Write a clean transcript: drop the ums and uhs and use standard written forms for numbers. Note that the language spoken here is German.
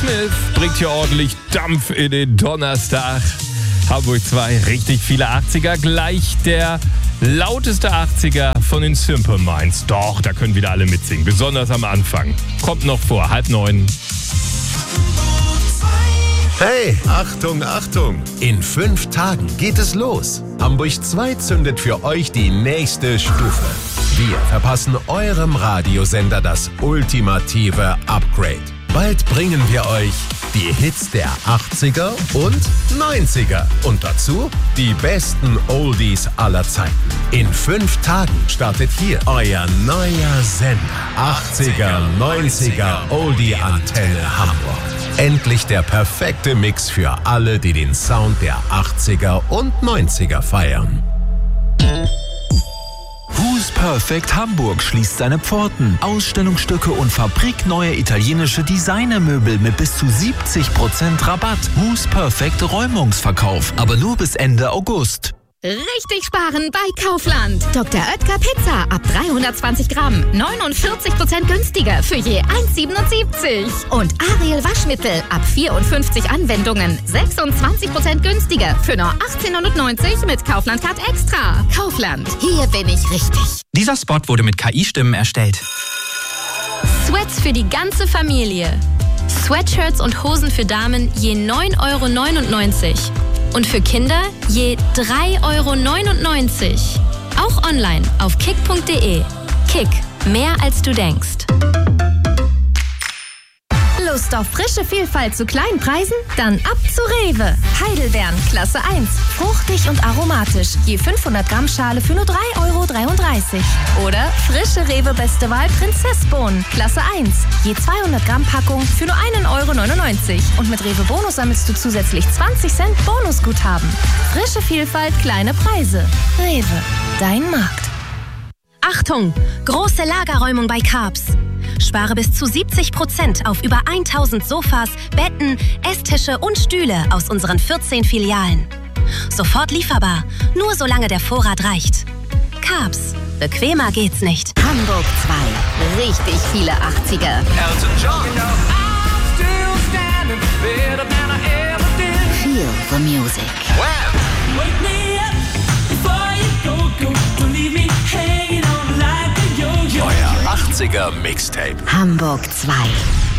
Smith bringt hier ordentlich Dampf in den Donnerstag. Hamburg 2, richtig viele 80er. Gleich der lauteste 80er von den Simple Minds. Doch, da können wieder alle mitsingen, besonders am Anfang. Kommt noch vor 8:30. Hey, Achtung, Achtung! In 5 Tagen geht es los. Hamburg 2 zündet für euch die nächste Stufe. Wir verpassen eurem Radiosender das ultimative Upgrade. Bald bringen wir euch die Hits der 80er und 90er. Und dazu die besten Oldies aller Zeiten. In 5 Tagen startet hier euer neuer Sender. 80er, 90er, Oldie-Antenne Hamburg. Endlich der perfekte Mix für alle, die den Sound der 80er und 90er feiern. Who's Perfect Hamburg schließt seine Pforten. Ausstellungsstücke und fabrikneue italienische Designermöbel mit bis zu 70% Rabatt. Who's Perfect Räumungsverkauf, aber nur bis Ende August. Richtig sparen bei Kaufland. Dr. Oetker Pizza ab 320 Gramm. 49% günstiger für je 1,77. Und Ariel Waschmittel ab 54 Anwendungen. 26% günstiger für nur 18,99 mit Kaufland Card Extra. Kaufland, hier bin ich richtig. Dieser Spot wurde mit KI-Stimmen erstellt. Sweats für die ganze Familie. Sweatshirts und Hosen für Damen je 9,99 €. Und für Kinder je 3,99 €. Auch online auf kick.de. Kick, mehr als du denkst. Lust auf frische Vielfalt zu kleinen Preisen? Dann ab zu Rewe. Heidelbeeren, Klasse 1. Fruchtig und aromatisch. Je 500 Gramm Schale für nur 3,33 €. Oder frische Rewe Beste Wahl Prinzessbohnen, Klasse 1. Je 200 Gramm Packung für nur 1,99 €. Und mit Rewe Bonus sammelst du zusätzlich 20 Cent Bonusguthaben. Frische Vielfalt, kleine Preise. Rewe, dein Markt. Achtung! Große Lagerräumung bei Carbs. Spare bis zu 70% auf über 1000 Sofas, Betten, Esstische und Stühle aus unseren 14 Filialen. Sofort lieferbar, nur solange der Vorrat reicht. Carbs, bequemer geht's nicht. Hamburg 2, richtig viele 80er. Elton John. Feel the music. Wham. Euer 80er Mixtape. Hamburg 2.